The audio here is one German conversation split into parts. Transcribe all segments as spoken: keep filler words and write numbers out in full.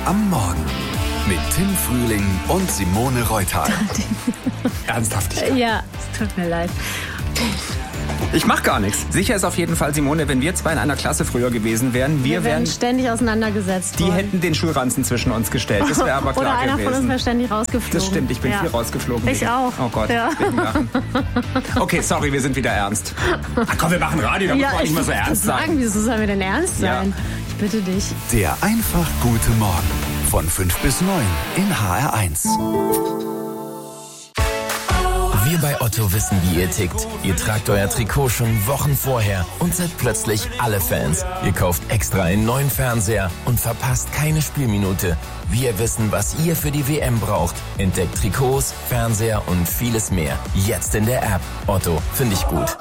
am Morgen mit Tim Frühling und Simone Reuter. Ernsthaftigkeit. Ja, es tut mir leid. Ich mach gar nichts. Sicher ist auf jeden Fall, Simone, wenn wir zwei in einer Klasse früher gewesen wären, wir, Wir werden wären ständig auseinandergesetzt Die worden. hätten den Schulranzen zwischen uns gestellt. Das wäre aber klar Oder einer gewesen. von uns wäre ständig rausgeflogen. Das stimmt, ich bin ja. viel rausgeflogen. Ich wegen, auch. Oh Gott, Ja. wegen Lachen. Okay, sorry, wir sind wieder ernst. Ach komm, wir machen Radio, da muss man ich nicht mal so wollte ernst sagen, sein. wieso sollen wir denn ernst Ja. sein? Ich bitte dich. Der einfach gute Morgen von fünf bis neun in H R eins. Wir bei Otto wissen, wie ihr tickt. Ihr tragt euer Trikot schon Wochen vorher und seid plötzlich alle Fans. Ihr kauft extra einen neuen Fernseher und verpasst keine Spielminute. Wir wissen, was ihr für die W M braucht. Entdeckt Trikots, Fernseher und vieles mehr. Jetzt in der App. Otto, finde ich gut.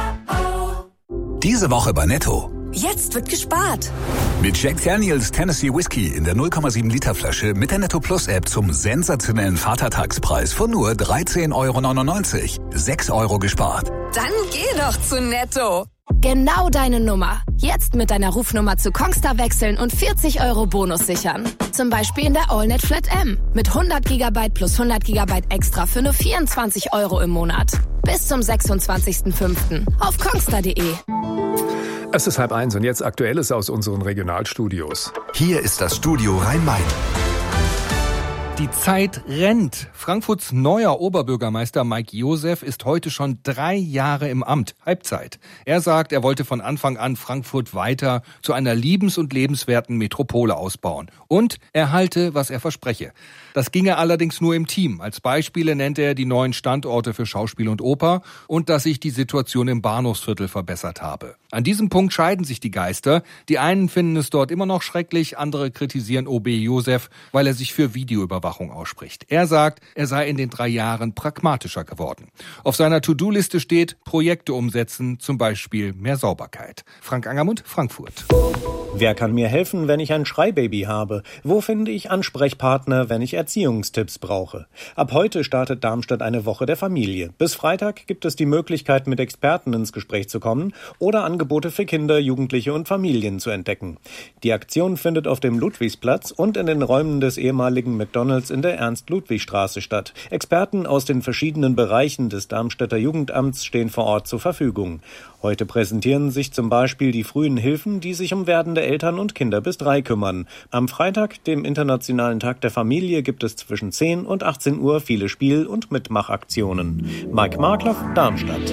Diese Woche bei Netto. Jetzt wird gespart. Mit Jack Daniels Tennessee Whiskey in der null Komma sieben Liter Flasche mit der Netto Plus App zum sensationellen Vatertagspreis von nur dreizehn Euro neunundneunzig. sechs Euro gespart. Dann geh doch zu Netto. Genau deine Nummer. Jetzt mit deiner Rufnummer zu Kongstar wechseln und vierzig Euro Bonus sichern. Zum Beispiel in der AllNet Flat M. Mit hundert Gigabyte plus hundert Gigabyte extra für nur vierundzwanzig Euro im Monat. Bis zum sechsundzwanzigsten fünften auf kongstar punkt de. Es ist halb eins und jetzt Aktuelles aus unseren Regionalstudios. Hier ist das Studio Rhein-Main. Die Zeit rennt. Frankfurts neuer Oberbürgermeister Mike Joseph ist heute schon drei Jahre im Amt. Halbzeit. Er sagt, er wollte von Anfang an Frankfurt weiter zu einer liebens- und lebenswerten Metropole ausbauen. Und er halte, was er verspreche. Das ginge allerdings nur im Team. Als Beispiele nennt er die neuen Standorte für Schauspiel und Oper und dass sich die Situation im Bahnhofsviertel verbessert habe. An diesem Punkt scheiden sich die Geister. Die einen finden es dort immer noch schrecklich, andere kritisieren O B Joseph, weil er sich für Videoüberwachung ausspricht. Er sagt, er sei in den drei Jahren pragmatischer geworden. Auf seiner To-Do-Liste steht, Projekte umsetzen, zum Beispiel mehr Sauberkeit. Frank Angermund, Frankfurt. Wer kann mir helfen, wenn ich ein Schreibaby habe? Wo finde ich Ansprechpartner, wenn ich Erziehungstipps brauche? Ab heute startet Darmstadt eine Woche der Familie. Bis Freitag gibt es die Möglichkeit, mit Experten ins Gespräch zu kommen oder Angebote für Kinder, Jugendliche und Familien zu entdecken. Die Aktion findet auf dem Ludwigsplatz und in den Räumen des ehemaligen McDonalds in der Ernst-Ludwig-Straße statt. Experten aus den verschiedenen Bereichen des Darmstädter Jugendamts stehen vor Ort zur Verfügung. Heute präsentieren sich zum Beispiel die frühen Hilfen, die sich um werdende Eltern und Kinder bis drei kümmern. Am Freitag, dem Internationalen Tag der Familie, gibt es zwischen zehn und achtzehn Uhr viele Spiel- und Mitmachaktionen. Mike Markloff, Darmstadt.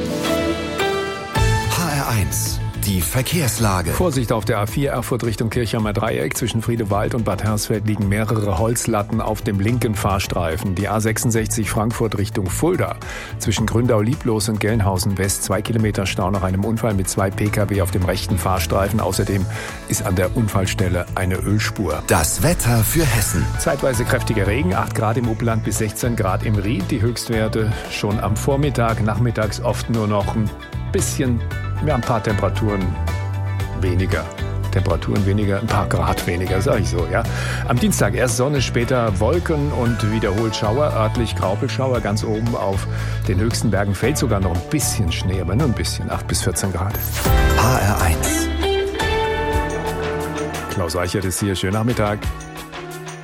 H R eins. Die Verkehrslage. Vorsicht auf der A vier Erfurt Richtung Kirchheimer Dreieck. Zwischen Friedewald und Bad Hersfeld liegen mehrere Holzlatten auf dem linken Fahrstreifen. Die A sechsundsechzig Frankfurt Richtung Fulda. Zwischen Gründau-Lieblos und Gelnhausen West zwei Kilometer Stau nach einem Unfall mit zwei Pkw auf dem rechten Fahrstreifen. Außerdem ist an der Unfallstelle eine Ölspur. Das Wetter für Hessen. Zeitweise kräftiger Regen, acht Grad im Upland bis sechzehn Grad im Ried. Die Höchstwerte schon am Vormittag, nachmittags oft nur noch ein bisschen, ja, ein paar Temperaturen weniger. Temperaturen weniger, ein paar Grad weniger, sag ich so, ja. Am Dienstag erst Sonne, später Wolken und wiederholt Schauer, örtlich Graupelschauer. Ganz oben auf den höchsten Bergen fällt sogar noch ein bisschen Schnee, aber nur ein bisschen, acht bis vierzehn Grad. H R eins. Klaus Reichert ist hier, schönen Nachmittag.